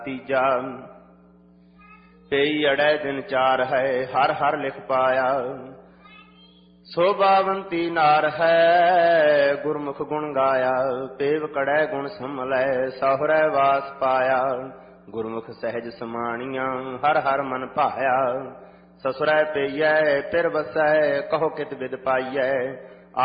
ਤੀਜਾ ਪਈ ਅੜੈ ਦਿਨ ਚਾਰ ਹੈ, ਹਰ ਹਰ ਲਿਖ ਪਾਇਆ। ਸੋਭਾਵੰਤੀ ਨਾਰ ਹੈ, ਗੁਰਮੁਖ ਗੁਣ ਗਾਇਆ। ਪੇਵ ਕੜੈ ਗੁਣ ਸੰਮਲੈ, ਸਹੁਰੈ ਵਾਸ ਪਾਇਆ। ਗੁਰਮੁਖ ਸਹਿਜ ਸਮਾਣੀਆਂ, ਹਰ ਹਰ ਮਨ ਭਾਇਆ। ਸਸੁਰੈ ਪਈਐ, ਫਿਰ ਵਸੈ, ਕਹੋ ਕਿਤ ਬਿਦ ਪਾਈਐ।